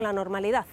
la normalidad.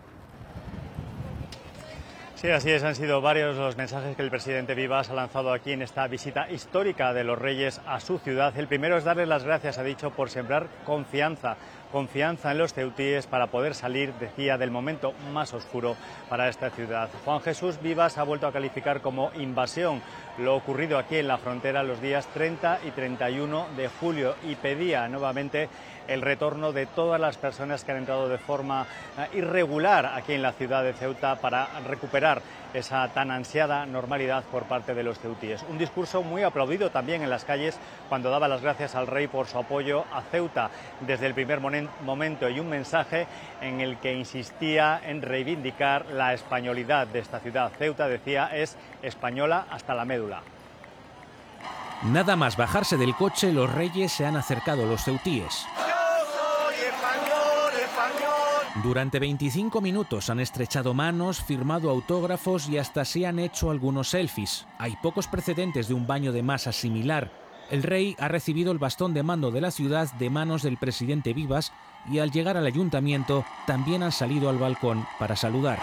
Sí, así es, han sido varios los mensajes que el presidente Vivas ha lanzado aquí en esta visita histórica de los Reyes a su ciudad. El primero es darle las gracias, ha dicho, por sembrar confianza en los ceutíes para poder salir, decía, del momento más oscuro para esta ciudad. Juan Jesús Vivas ha vuelto a calificar como invasión lo ocurrido aquí en la frontera los días 30 y 31 de julio y pedía nuevamente el retorno de todas las personas que han entrado de forma irregular aquí en la ciudad de Ceuta para recuperar esa tan ansiada normalidad por parte de los ceutíes. Un discurso muy aplaudido también en las calles cuando daba las gracias al rey por su apoyo a Ceuta desde el primer momento, y un mensaje en el que insistía en reivindicar la españolidad de esta ciudad. Ceuta, decía, es española hasta la médula. Nada más bajarse del coche, los reyes se han acercado a los ceutíes. Durante 25 minutos han estrechado manos, firmado autógrafos y hasta se han hecho algunos selfies. Hay pocos precedentes de un baño de masa similar. El rey ha recibido el bastón de mando de la ciudad de manos del presidente Vivas y al llegar al ayuntamiento también han salido al balcón para saludar.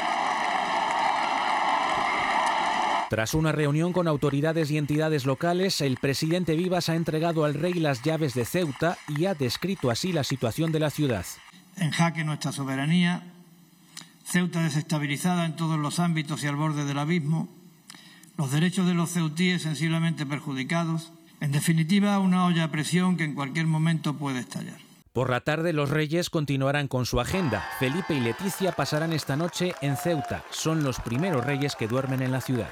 Tras una reunión con autoridades y entidades locales, el presidente Vivas ha entregado al rey las llaves de Ceuta y ha descrito así la situación de la ciudad. En jaque nuestra soberanía, Ceuta desestabilizada en todos los ámbitos y al borde del abismo, los derechos de los ceutíes sensiblemente perjudicados, en definitiva una olla a presión que en cualquier momento puede estallar. Por la tarde los reyes continuarán con su agenda. Felipe y Leticia pasarán esta noche en Ceuta. Son los primeros reyes que duermen en la ciudad.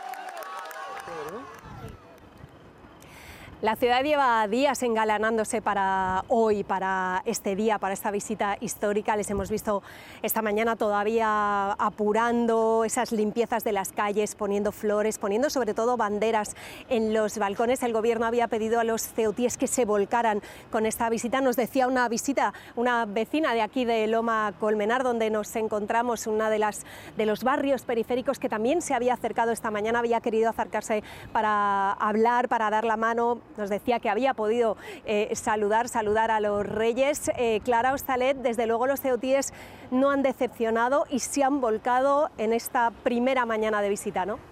La ciudad lleva días engalanándose para hoy, para este día, para esta visita histórica. Les hemos visto esta mañana todavía apurando esas limpiezas de las calles, poniendo flores, poniendo sobre todo banderas en los balcones. El gobierno había pedido a los ceutíes que se volcaran con esta visita. Nos decía una vecina de aquí de Loma Colmenar, donde nos encontramos, una de los barrios periféricos, que también se había acercado esta mañana, había querido acercarse para hablar, para dar la mano. Nos decía que había podido saludar a los reyes. Clara Hostalet, desde luego los ceutíes no han decepcionado y se han volcado en esta primera mañana de visita, ¿no?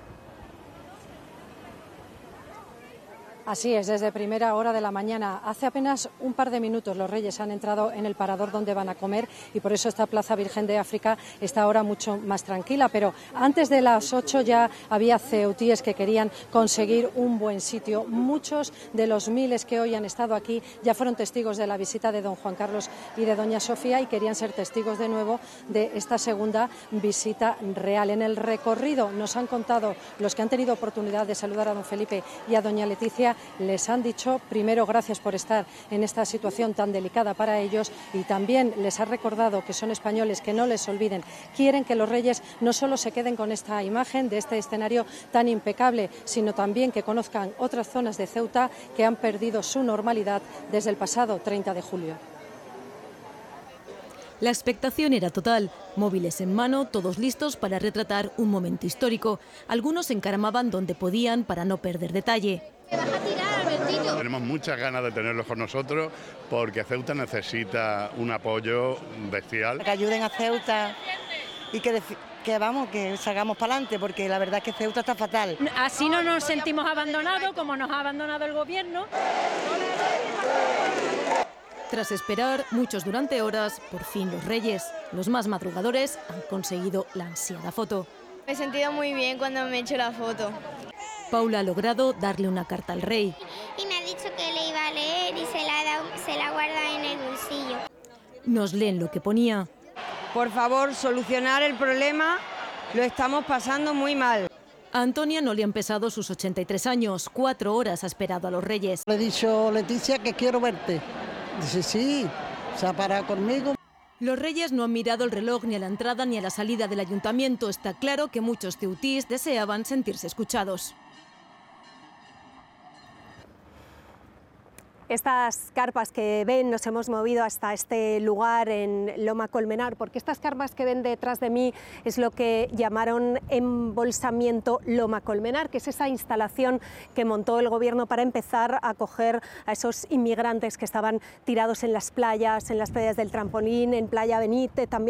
Así es, desde primera hora de la mañana. Hace apenas un par de minutos los reyes han entrado en el parador donde van a comer y por eso esta Plaza Virgen de África está ahora mucho más tranquila. Pero antes de las 8 ya había ceutíes que querían conseguir un buen sitio. Muchos de los miles que hoy han estado aquí ya fueron testigos de la visita de don Juan Carlos y de doña Sofía y querían ser testigos de nuevo de esta segunda visita real. En el recorrido nos han contado los que han tenido oportunidad de saludar a don Felipe y a doña Leticia. Les han dicho, primero, gracias por estar en esta situación tan delicada para ellos y también les ha recordado que son españoles, que no les olviden. Quieren que los reyes no solo se queden con esta imagen de este escenario tan impecable, sino también que conozcan otras zonas de Ceuta que han perdido su normalidad desde el pasado 30 de julio. La expectación era total, móviles en mano, todos listos para retratar un momento histórico. Algunos se encaramaban donde podían para no perder detalle. Tenemos muchas ganas de tenerlos con nosotros porque Ceuta necesita un apoyo bestial. Que ayuden a Ceuta y que salgamos para adelante, porque la verdad es que Ceuta está fatal. Así no nos sentimos abandonados como nos ha abandonado el gobierno. Tras esperar, muchos durante horas, por fin los reyes, los más madrugadores, han conseguido la ansiada foto. Me he sentido muy bien cuando me he hecho la foto. Paula ha logrado darle una carta al rey. Y me ha dicho que le iba a leer y se la guarda en el bolsillo. Nos leen lo que ponía. Por favor, solucionar el problema, lo estamos pasando muy mal. A Antonia no le han pesado sus 83 años, 4 horas ha esperado a los reyes. Le he dicho, Leticia, que quiero verte. Dice, sí, se ha parado conmigo. Los reyes no han mirado el reloj ni a la entrada ni a la salida del ayuntamiento. Está claro que muchos ceutíes deseaban sentirse escuchados. Estas carpas que ven, nos hemos movido hasta este lugar en Loma Colmenar, porque estas carpas que ven detrás de mí es lo que llamaron embolsamiento Loma Colmenar, que es esa instalación que montó el gobierno para empezar a acoger a esos inmigrantes que estaban tirados en las playas del Trampolín, en Playa Benítez, también